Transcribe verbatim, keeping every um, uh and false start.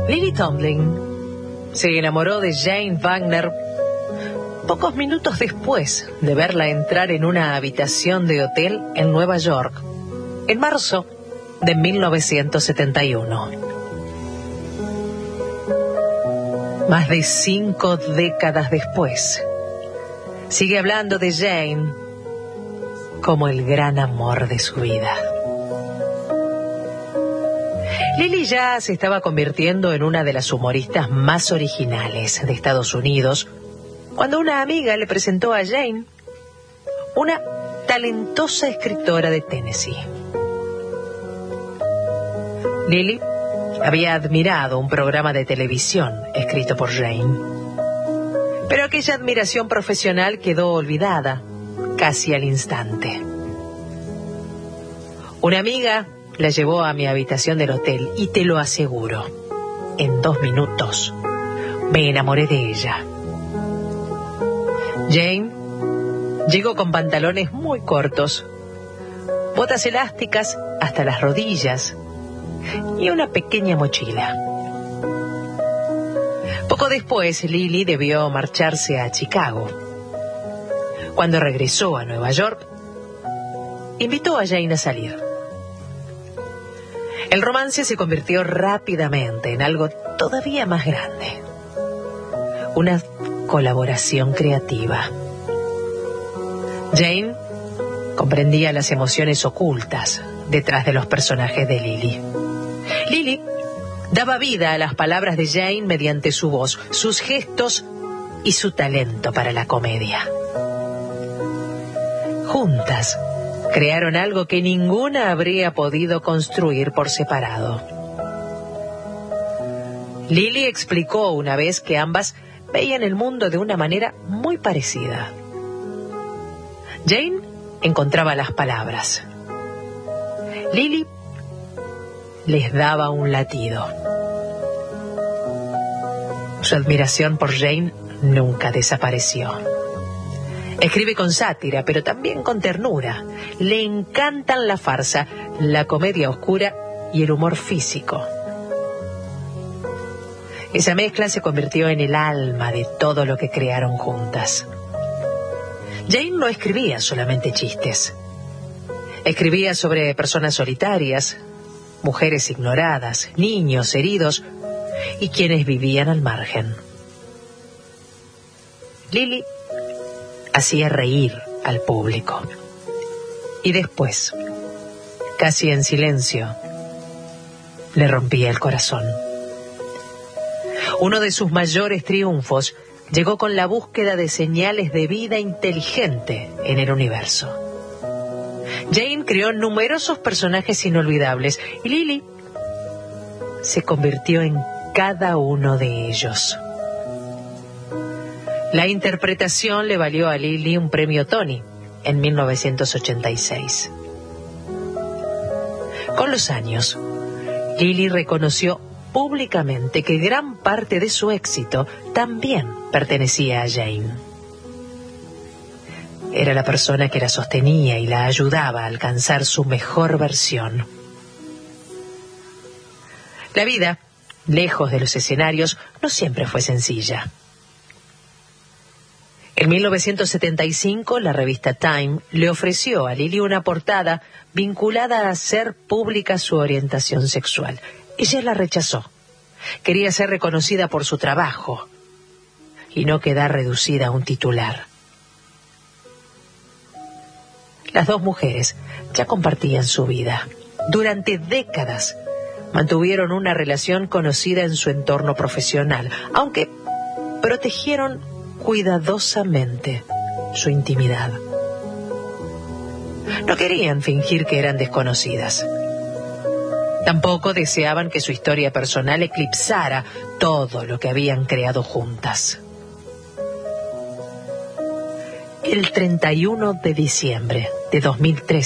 Lily Tomlin se enamoró de Jane Wagner pocos minutos después de verla entrar en una habitación de hotel en Nueva York, en marzo de mil novecientos setenta y uno. Más de cinco décadas después, sigue hablando de Jane como el gran amor de su vida. Lily ya se estaba convirtiendo en una de las humoristas más originales de Estados Unidos cuando una amiga le presentó a Jane una talentosa escritora de Tennessee. Lily había admirado un programa de televisión escrito por Jane, pero aquella admiración profesional quedó olvidada casi al instante. Una amiga la llevó a mi habitación del hotel y te lo aseguro, en dos minutos me enamoré de ella. Jane llegó con pantalones muy cortos, botas elásticas hasta las rodillas y una pequeña mochila. Poco después, Lily debió marcharse a Chicago. Cuando regresó a Nueva York, invitó a Jane a salir. El romance se convirtió rápidamente en algo todavía más grande. Una colaboración creativa. Jane comprendía las emociones ocultas detrás de los personajes de Lily. Lily daba vida a las palabras de Jane mediante su voz, sus gestos y su talento para la comedia. Juntas crearon algo que ninguna habría podido construir por separado. Lily explicó una vez que ambas veían el mundo de una manera muy parecida. Jane encontraba las palabras. Lily les daba un latido. Su admiración por Jane nunca desapareció. Escribe con sátira, pero también con ternura. Le encantan la farsa, la comedia oscura y el humor físico. Esa mezcla se convirtió en el alma de todo lo que crearon juntas. Jane no escribía solamente chistes. Escribía sobre personas solitarias, mujeres ignoradas, niños heridos y quienes vivían al margen. Lily hacía reír al público. Y después, casi en silencio, le rompía el corazón. Uno de sus mayores triunfos llegó con la búsqueda de señales de vida inteligente en el universo. Jane creó numerosos personajes inolvidables y Lily se convirtió en cada uno de ellos. La interpretación le valió a Lily un premio Tony en mil novecientos ochenta y seis. Con los años, Lily reconoció públicamente que gran parte de su éxito también pertenecía a Jane. Era la persona que la sostenía y la ayudaba a alcanzar su mejor versión. La vida, lejos de los escenarios, no siempre fue sencilla. En mil novecientos setenta y cinco, la revista Time le ofreció a Lily una portada vinculada a hacer pública su orientación sexual. Ella la rechazó. Quería ser reconocida por su trabajo y no quedar reducida a un titular. Las dos mujeres ya compartían su vida. Durante décadas mantuvieron una relación conocida en su entorno profesional, aunque protegieron cuidadosamente su intimidad. No querían fingir que eran desconocidas. Tampoco deseaban que su historia personal eclipsara todo lo que habían creado juntas. El treinta y uno de diciembre de dos mil trece,